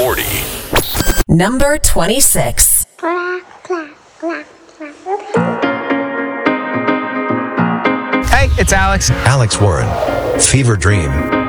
40. Number 26. Hey, it's Alex. Alex Warren, Fever Dream.